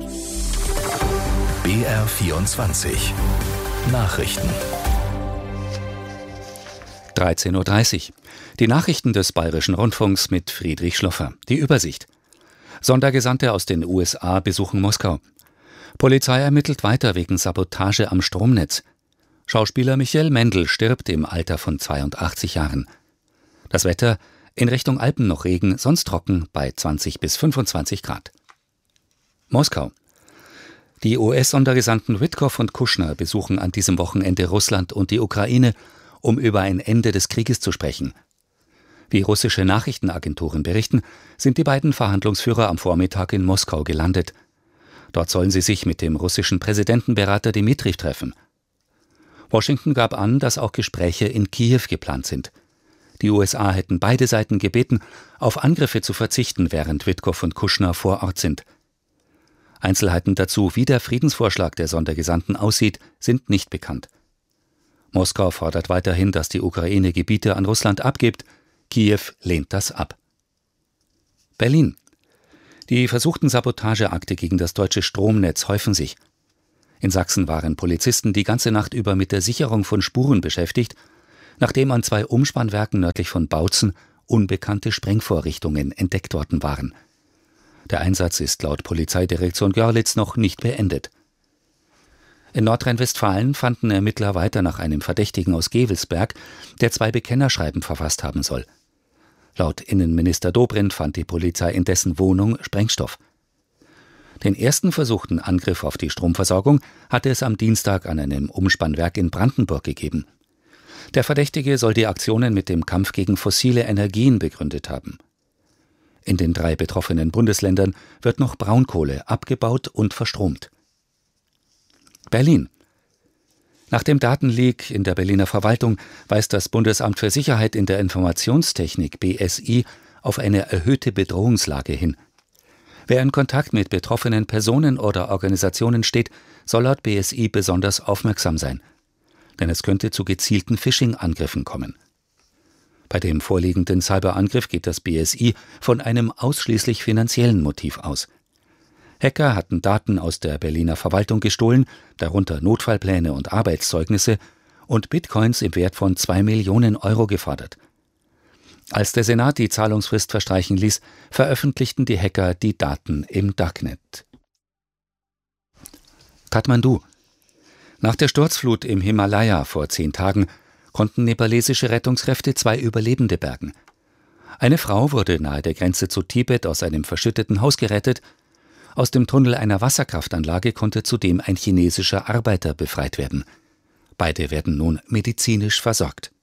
BR24 Nachrichten. 13:30 Uhr. Die Nachrichten des Bayerischen Rundfunks mit Friedrich Schloffer. Die Übersicht. Sondergesandte aus den USA besuchen Moskau. Polizei ermittelt weiter wegen Sabotage am Stromnetz. Schauspieler Michael Mendl stirbt im Alter von 82 Jahren. Das Wetter: in Richtung Alpen noch Regen, sonst trocken bei 20 bis 25 Grad. Moskau. Die US-Sondergesandten Witkoff und Kushner besuchen an diesem Wochenende Russland und die Ukraine, um über ein Ende des Krieges zu sprechen. Wie russische Nachrichtenagenturen berichten, sind die beiden Verhandlungsführer am Vormittag in Moskau gelandet. Dort sollen sie sich mit dem russischen Präsidentenberater Dmitrijew treffen. Washington gab an, dass auch Gespräche in Kiew geplant sind. Die USA hätten beide Seiten gebeten, auf Angriffe zu verzichten, während Witkoff und Kushner vor Ort sind. Einzelheiten dazu, wie der Friedensvorschlag der Sondergesandten aussieht, sind nicht bekannt. Moskau fordert weiterhin, dass die Ukraine Gebiete an Russland abgibt. Kiew lehnt das ab. Berlin. Die versuchten Sabotageakte gegen das deutsche Stromnetz häufen sich. In Sachsen waren Polizisten die ganze Nacht über mit der Sicherung von Spuren beschäftigt, nachdem an 2 Umspannwerken nördlich von Bautzen unbekannte Sprengvorrichtungen entdeckt worden waren. Der Einsatz ist laut Polizeidirektion Görlitz noch nicht beendet. In Nordrhein-Westfalen fanden Ermittler weiter nach einem Verdächtigen aus Gevelsberg, der 2 Bekennerschreiben verfasst haben soll. Laut Innenminister Dobrindt fand die Polizei in dessen Wohnung Sprengstoff. Den ersten versuchten Angriff auf die Stromversorgung hatte es am Dienstag an einem Umspannwerk in Brandenburg gegeben. Der Verdächtige soll die Aktionen mit dem Kampf gegen fossile Energien begründet haben. In den 3 betroffenen Bundesländern wird noch Braunkohle abgebaut und verstromt. Berlin. Nach dem Datenleak in der Berliner Verwaltung weist das Bundesamt für Sicherheit in der Informationstechnik BSI auf eine erhöhte Bedrohungslage hin. Wer in Kontakt mit betroffenen Personen oder Organisationen steht, soll laut BSI besonders aufmerksam sein. Denn es könnte zu gezielten Phishing-Angriffen kommen. Bei dem vorliegenden Cyberangriff geht das BSI von einem ausschließlich finanziellen Motiv aus. Hacker hatten Daten aus der Berliner Verwaltung gestohlen, darunter Notfallpläne und Arbeitszeugnisse, und Bitcoins im Wert von 2 Millionen Euro gefordert. Als der Senat die Zahlungsfrist verstreichen ließ, veröffentlichten die Hacker die Daten im Darknet. Kathmandu. Nach der Sturzflut im Himalaya vor 10 Tagen konnten nepalesische Rettungskräfte 2 Überlebende bergen. Eine Frau wurde nahe der Grenze zu Tibet aus einem verschütteten Haus gerettet. Aus dem Tunnel einer Wasserkraftanlage konnte zudem ein chinesischer Arbeiter befreit werden. Beide werden nun medizinisch versorgt.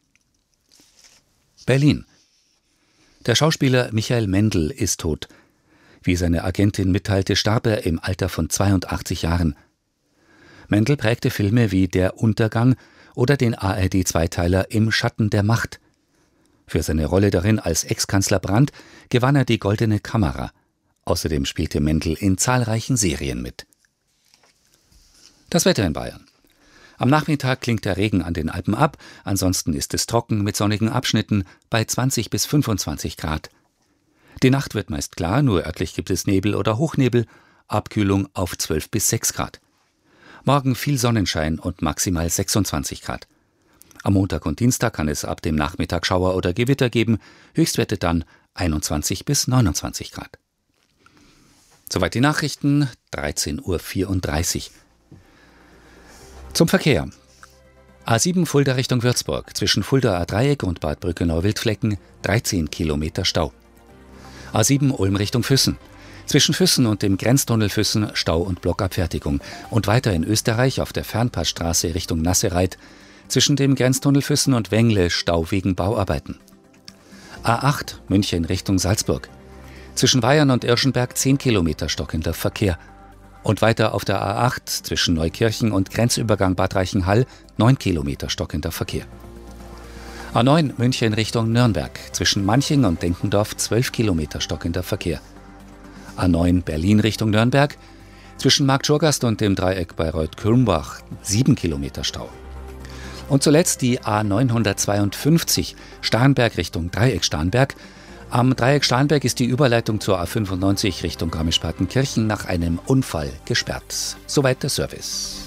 Berlin. Der Schauspieler Michael Mendl ist tot. Wie seine Agentin mitteilte, starb er im Alter von 82 Jahren. Mendl prägte Filme wie Der Untergang oder den ARD-Zweiteiler Im Schatten der Macht. Für seine Rolle darin als Ex-Kanzler Brandt gewann er die Goldene Kamera. Außerdem spielte Mendl in zahlreichen Serien mit. Das Wetter in Bayern. Am Nachmittag klingt der Regen an den Alpen ab, ansonsten ist es trocken mit sonnigen Abschnitten bei 20 bis 25 Grad. Die Nacht wird meist klar, nur örtlich gibt es Nebel oder Hochnebel, Abkühlung auf 12 bis 6 Grad. Morgen viel Sonnenschein und maximal 26 Grad. Am Montag und Dienstag kann es ab dem Nachmittag Schauer oder Gewitter geben, Höchstwerte dann 21 bis 29 Grad. Soweit die Nachrichten, 13:34 Uhr. Zum Verkehr. A7 Fulda Richtung Würzburg, zwischen Fuldaer Dreieck und Bad Brückenau-Wildflecken 13 Kilometer Stau. A7 Ulm Richtung Füssen. Zwischen Füssen und dem Grenztunnel Füssen Stau und Blockabfertigung. Und weiter in Österreich auf der Fernpassstraße Richtung Nassereit. Zwischen dem Grenztunnel Füssen und Wengle Stau wegen Bauarbeiten. A8 München Richtung Salzburg. Zwischen Weyern und Irschenberg 10 Kilometer stockender Verkehr. Und weiter auf der A8 zwischen Neukirchen und Grenzübergang Bad Reichenhall 9 Kilometer stockender Verkehr. A9 München Richtung Nürnberg. Zwischen Manching und Denkendorf 12 Kilometer stockender Verkehr. A9 Berlin Richtung Nürnberg. Zwischen Marktschurgast und dem Dreieck Bayreuth-Kulmbach 7 Kilometer Stau. Und zuletzt die A952 Starnberg Richtung Dreieck Starnberg. Am Dreieck Starnberg ist die Überleitung zur A95 Richtung Garmisch-Partenkirchen nach einem Unfall gesperrt. Soweit der Service.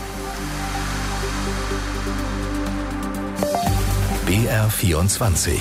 BR24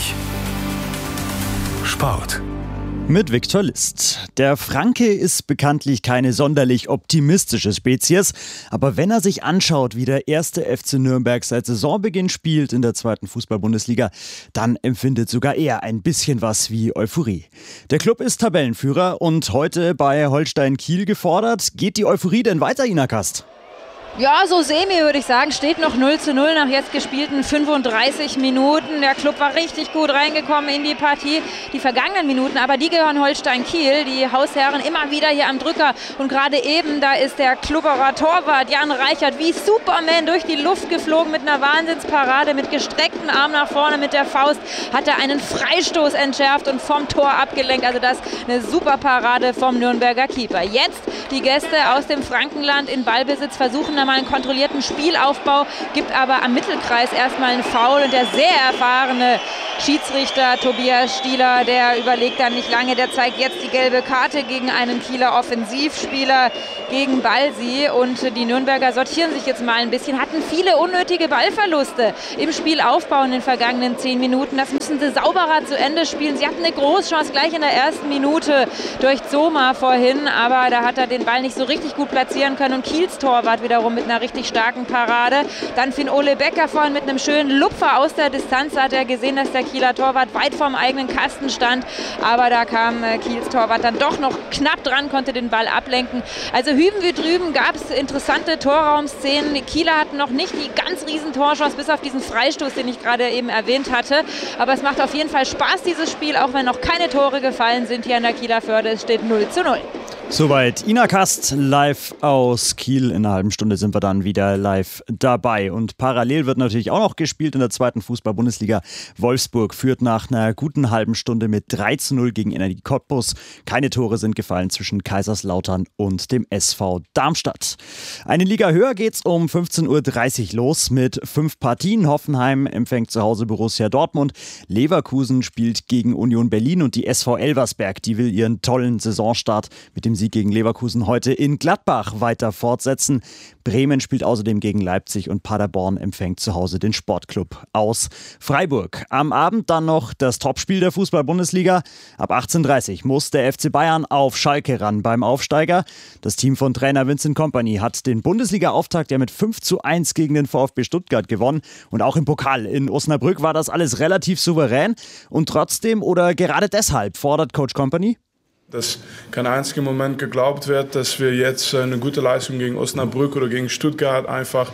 Sport. Mit Viktor List. Der Franke ist bekanntlich keine sonderlich optimistische Spezies, aber wenn er sich anschaut, wie der erste FC Nürnberg seit Saisonbeginn spielt in der zweiten Fußball-Bundesliga, dann empfindet sogar er ein bisschen was wie Euphorie. Der Club ist Tabellenführer und heute bei Holstein Kiel gefordert. Geht die Euphorie denn weiter, Ina Kast? Ja, so semi würde ich sagen. Steht noch 0:0 nach jetzt gespielten 35 Minuten. Der Club war richtig gut reingekommen in die Partie. Die vergangenen Minuten, aber die gehören Holstein Kiel. Die Hausherren immer wieder hier am Drücker. Und gerade eben, da ist der Klubberer Torwart Jan Reichert wie Superman durch die Luft geflogen mit einer Wahnsinnsparade. Mit gestreckten Arm nach vorne mit der Faust hat er einen Freistoß entschärft und vom Tor abgelenkt. Also das eine super Parade vom Nürnberger Keeper. Jetzt die Gäste aus dem Frankenland in Ballbesitz versuchen da mal einen kontrollierten Spielaufbau, gibt aber am Mittelkreis erstmal einen Foul und der sehr erfahrene Schiedsrichter Tobias Stieler, der überlegt dann nicht lange, der zeigt jetzt die gelbe Karte gegen einen Kieler Offensivspieler, gegen Balsi, und die Nürnberger sortieren sich jetzt mal ein bisschen, hatten viele unnötige Ballverluste im Spielaufbau in den vergangenen 10 Minuten. Das müssen sie sauberer zu Ende spielen. Sie hatten eine Großchance gleich in der ersten Minute durch Zoma vorhin, aber da hat er den Ball nicht so richtig gut platzieren können und Kiels Torwart wiederum mit einer richtig starken Parade. Dann Finn Ole Becker vorhin mit einem schönen Lupfer aus der Distanz, hat er gesehen, dass der Kieler Torwart weit vom eigenen Kasten stand, aber da kam Kiels Torwart dann doch noch knapp dran, konnte den Ball ablenken. Also hüben wie drüben gab es interessante Torraumszenen. Die Kieler hatten noch nicht die ganz riesen Torchance, bis auf diesen Freistoß, den ich gerade eben erwähnt hatte, aber es macht auf jeden Fall Spaß, dieses Spiel, auch wenn noch keine Tore gefallen sind hier an der Kieler Förde. Es steht 0:0. Soweit Ina Kast live aus Kiel. In einer halben Stunde sind wir dann wieder live dabei. Und parallel wird natürlich auch noch gespielt in der zweiten Fußball-Bundesliga. Wolfsburg führt nach einer guten halben Stunde mit 3:0 gegen Energie Cottbus. Keine Tore sind gefallen zwischen Kaiserslautern und dem SV Darmstadt. Eine Liga höher geht's um 15:30 Uhr los mit 5 Partien. Hoffenheim empfängt zu Hause Borussia Dortmund. Leverkusen spielt gegen Union Berlin und die SV Elversberg, die will ihren tollen Saisonstart mit dem Sieg gegen Leverkusen heute in Gladbach weiter fortsetzen. Bremen spielt außerdem gegen Leipzig und Paderborn empfängt zu Hause den Sportclub aus Freiburg. Am Abend dann noch das Topspiel der Fußball-Bundesliga. Ab 18:30 Uhr muss der FC Bayern auf Schalke ran beim Aufsteiger. Das Team von Trainer Vincent Kompany hat den Bundesliga-Auftakt ja mit 5:1 gegen den VfB Stuttgart gewonnen. Und auch im Pokal in Osnabrück war das alles relativ souverän. Und trotzdem oder gerade deshalb fordert Coach Kompany: Dass kein einziger Moment geglaubt wird, dass wir jetzt eine gute Leistung gegen Osnabrück oder gegen Stuttgart einfach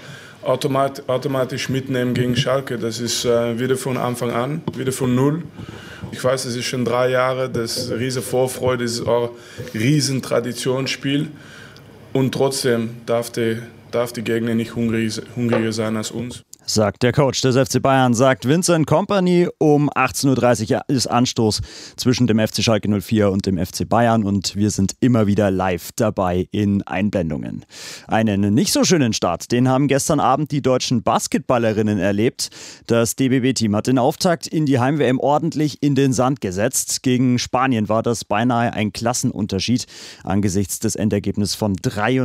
automatisch mitnehmen gegen Schalke. Das ist wieder von Anfang an, wieder von Null. Ich weiß, es ist schon 3 Jahre, das ist eine riesige Vorfreude, das ist auch ein riesen Traditionsspiel. Und trotzdem darf die Gegner nicht hungriger sein als uns. Sagt der Coach des FC Bayern, sagt Vincent Kompany. Um 18:30 Uhr ist Anstoß zwischen dem FC Schalke 04 und dem FC Bayern und wir sind immer wieder live dabei in Einblendungen. Einen nicht so schönen Start, den haben gestern Abend die deutschen Basketballerinnen erlebt. Das DBB-Team hat den Auftakt in die Heim-WM ordentlich in den Sand gesetzt. Gegen Spanien war das beinahe ein Klassenunterschied angesichts des Endergebnisses von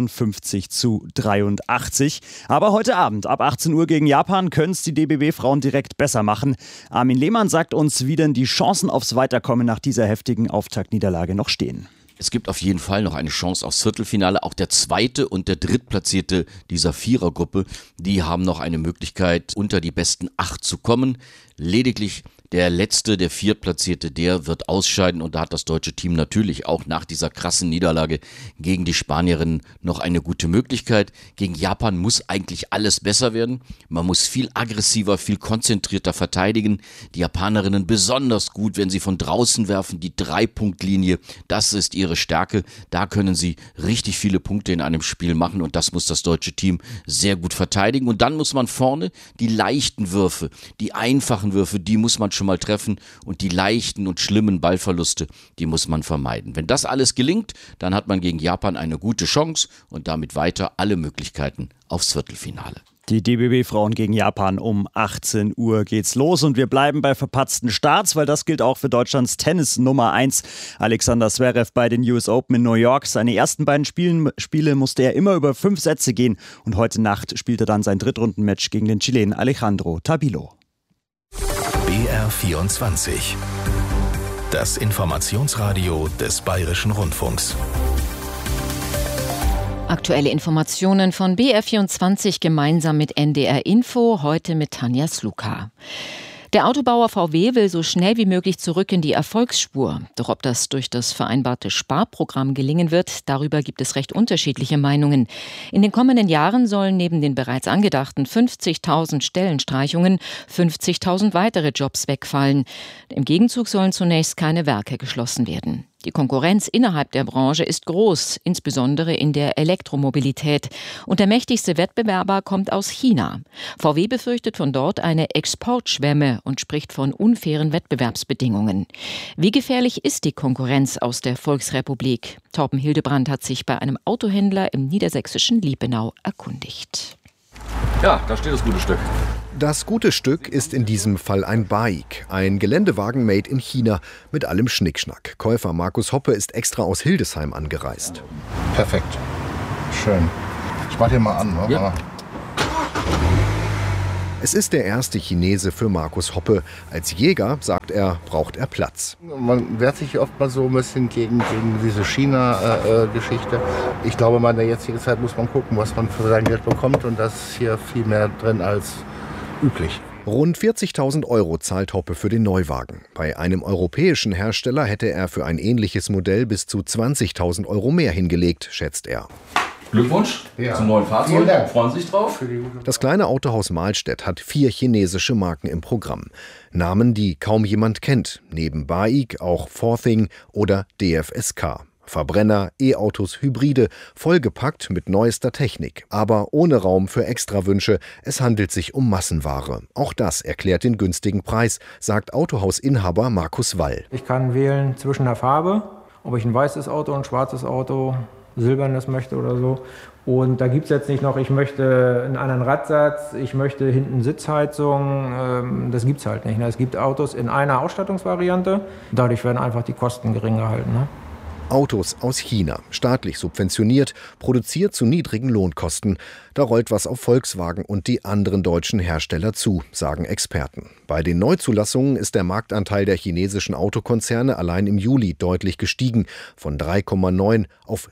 53:83. Aber heute Abend ab 18 Uhr gegen Japan können es die DBB-Frauen direkt besser machen. Armin Lehmann sagt uns, wie denn die Chancen aufs Weiterkommen nach dieser heftigen Auftaktniederlage noch stehen. Es gibt auf jeden Fall noch eine Chance aufs Viertelfinale. Auch der zweite und der drittplatzierte dieser Vierergruppe, die haben noch eine Möglichkeit, unter die besten 8 zu kommen. Lediglich der letzte, der Viertplatzierte, der wird ausscheiden und da hat das deutsche Team natürlich auch nach dieser krassen Niederlage gegen die Spanierinnen noch eine gute Möglichkeit. Gegen Japan muss eigentlich alles besser werden. Man muss viel aggressiver, viel konzentrierter verteidigen. Die Japanerinnen besonders gut, wenn sie von draußen werfen, die 3-Punkt-Linie, das ist ihre Stärke. Da können sie richtig viele Punkte in einem Spiel machen und das muss das deutsche Team sehr gut verteidigen. Und dann muss man vorne die leichten Würfe, die einfachen Würfe, die muss man schon mal treffen und die leichten und schlimmen Ballverluste, die muss man vermeiden. Wenn das alles gelingt, dann hat man gegen Japan eine gute Chance und damit weiter alle Möglichkeiten aufs Viertelfinale. Die DBB-Frauen gegen Japan um 18 Uhr geht's los und wir bleiben bei verpatzten Starts, weil das gilt auch für Deutschlands Tennis Nummer 1. Alexander Zverev bei den US Open in New York. Seine ersten beiden Spiele musste er immer über 5 Sätze gehen und heute Nacht spielt er dann sein Drittrundenmatch gegen den Chilenen Alejandro Tabilo. BR24. Das Informationsradio des Bayerischen Rundfunks. Aktuelle Informationen von BR24 gemeinsam mit NDR Info, heute mit Tanja Sluka. Der Autobauer VW will so schnell wie möglich zurück in die Erfolgsspur. Doch ob das durch das vereinbarte Sparprogramm gelingen wird, darüber gibt es recht unterschiedliche Meinungen. In den kommenden Jahren sollen neben den bereits angedachten 50.000 Stellenstreichungen 50.000 weitere Jobs wegfallen. Im Gegenzug sollen zunächst keine Werke geschlossen werden. Die Konkurrenz innerhalb der Branche ist groß, insbesondere in der Elektromobilität. Und der mächtigste Wettbewerber kommt aus China. VW befürchtet von dort eine Exportschwemme und spricht von unfairen Wettbewerbsbedingungen. Wie gefährlich ist die Konkurrenz aus der Volksrepublik? Torben Hildebrand hat sich bei einem Autohändler im niedersächsischen Liebenau erkundigt. Ja, da steht das gute Stück. Das gute Stück ist in diesem Fall ein Baik, ein Geländewagen made in China mit allem Schnickschnack. Käufer Markus Hoppe ist extra aus Hildesheim angereist. Perfekt. Schön. Ich mach den mal an. Ne? Ja. Es ist der erste Chinese für Markus Hoppe. Als Jäger, sagt er, braucht er Platz. Man wehrt sich oft mal so ein bisschen gegen diese China-Geschichte. Ich glaube, mal in der jetzigen Zeit muss man gucken, was man für sein Geld bekommt. Und da ist hier viel mehr drin als üblich. Rund 40.000 € zahlt Hoppe für den Neuwagen. Bei einem europäischen Hersteller hätte er für ein ähnliches Modell bis zu 20.000 € mehr hingelegt, schätzt er. Glückwunsch zum neuen Fahrzeug. Freuen Sie sich drauf? Das kleine Autohaus Mahlstedt hat 4 chinesische Marken im Programm. Namen, die kaum jemand kennt. Neben Baik auch Forthing oder DFSK. Verbrenner, E-Autos, Hybride, vollgepackt mit neuester Technik. Aber ohne Raum für Extrawünsche. Es handelt sich um Massenware. Auch das erklärt den günstigen Preis, sagt Autohausinhaber Markus Wall. Ich kann wählen zwischen der Farbe, ob ich ein weißes Auto, ein schwarzes Auto, silbernes möchte oder so. Und da gibt es jetzt nicht noch, ich möchte einen anderen Radsatz, ich möchte hinten Sitzheizung. Das gibt es halt nicht. Es gibt Autos in einer Ausstattungsvariante. Dadurch werden einfach die Kosten gering gehalten. Autos aus China, staatlich subventioniert, produziert zu niedrigen Lohnkosten. Da rollt was auf Volkswagen und die anderen deutschen Hersteller zu, sagen Experten. Bei den Neuzulassungen ist der Marktanteil der chinesischen Autokonzerne allein im Juli deutlich gestiegen, von 3,9 auf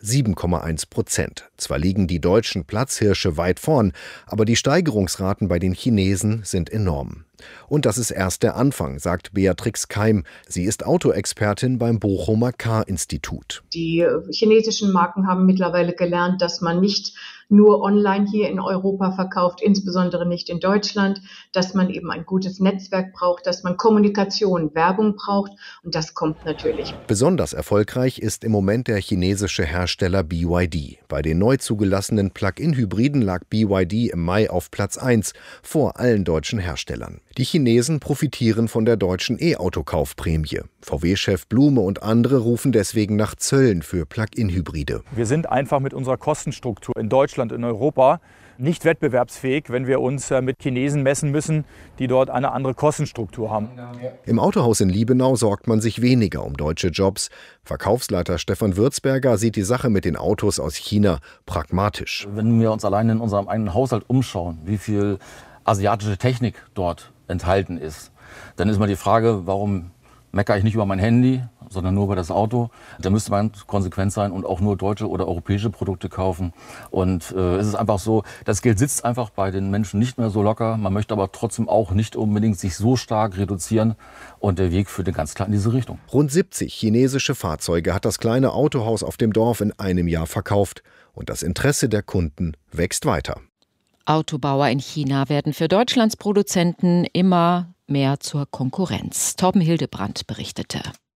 7,1%. Zwar liegen die deutschen Platzhirsche weit vorn, aber die Steigerungsraten bei den Chinesen sind enorm. Und das ist erst der Anfang, sagt Beatrix Keim. Sie ist Autoexpertin beim Bochumer Car-Institut. Die chinesischen Marken haben mittlerweile gelernt, dass man nicht nur online hier in Europa verkauft, insbesondere nicht in Deutschland, dass man eben ein gutes Netzwerk braucht, dass man Kommunikation, Werbung braucht und das kommt natürlich. Besonders erfolgreich ist im Moment der chinesische Hersteller BYD. Bei den neu zugelassenen Plug-in-Hybriden lag BYD im Mai auf Platz 1 vor allen deutschen Herstellern. Die Chinesen profitieren von der deutschen E-Auto-Kaufprämie. VW-Chef Blume und andere rufen deswegen nach Zöllen für Plug-in-Hybride. Wir sind einfach mit unserer Kostenstruktur in Deutschland, in Europa nicht wettbewerbsfähig, wenn wir uns mit Chinesen messen müssen, die dort eine andere Kostenstruktur haben. Im Autohaus in Liebenau sorgt man sich weniger um deutsche Jobs. Verkaufsleiter Stefan Würzberger sieht die Sache mit den Autos aus China pragmatisch. Wenn wir uns allein in unserem eigenen Haushalt umschauen, wie viel asiatische Technik dort enthalten ist, dann ist mal die Frage, warum meckere ich nicht über mein Handy, sondern nur über das Auto. Da müsste man konsequent sein und auch nur deutsche oder europäische Produkte kaufen. Und es ist einfach so, das Geld sitzt einfach bei den Menschen nicht mehr so locker. Man möchte aber trotzdem auch nicht unbedingt sich so stark reduzieren. Und der Weg führt ganz klar in diese Richtung. Rund 70 chinesische Fahrzeuge hat das kleine Autohaus auf dem Dorf in einem Jahr verkauft. Und das Interesse der Kunden wächst weiter. Autobauer in China werden für Deutschlands Produzenten immer mehr zur Konkurrenz. Torben Hildebrand berichtete.